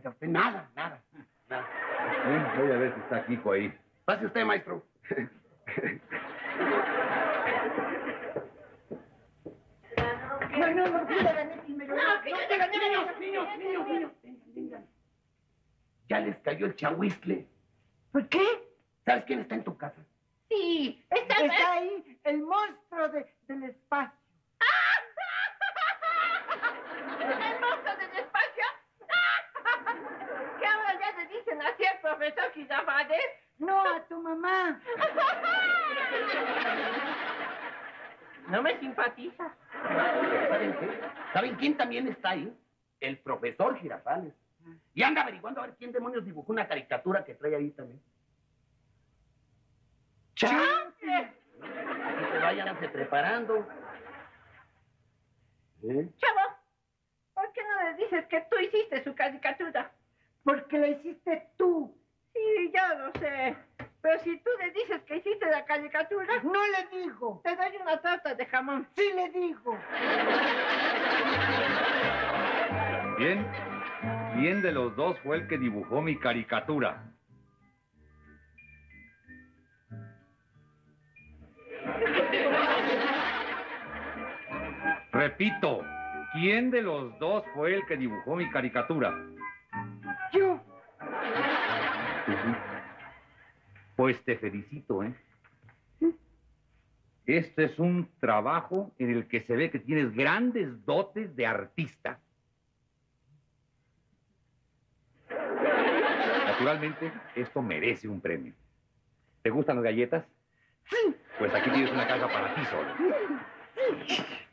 necesita usted? Nada. Voy a ver si está Kiko ahí. Pase usted, maestro. No, cuida, primero. Niños. Vengan. Ya les cayó el chahuizcle. ¿Por qué? ¿Sabes quién está en tu casa? Sí, está ahí, el monstruo del espacio. ¿El monstruo del espacio? ¿Qué ahora ya le dicen así al profesor Girafales? No, a tu mamá. No me simpatiza. ¿Saben qué? ¿Saben quién también está ahí? El profesor Girafales. Y anda averiguando a ver quién demonios dibujó una caricatura que trae ahí también. ¡Chanfle! Así que váyanse preparando. Chavo, ¿por qué no le dices que tú hiciste su caricatura? Porque la hiciste tú. Sí, ya lo sé. Pero si tú le dices que hiciste la caricatura... No le digo. Te doy una torta de jamón. Sí le digo. Bien. ¿Quién de los dos fue el que dibujó mi caricatura? Repito, ¿quién de los dos fue el que dibujó mi caricatura? Yo. Pues te felicito, ¿eh? Este es un trabajo en el que se ve que tienes grandes dotes de artista. Naturalmente, esto merece un premio. ¿Te gustan las galletas? Sí. Pues aquí tienes una caja para ti solo. Sí.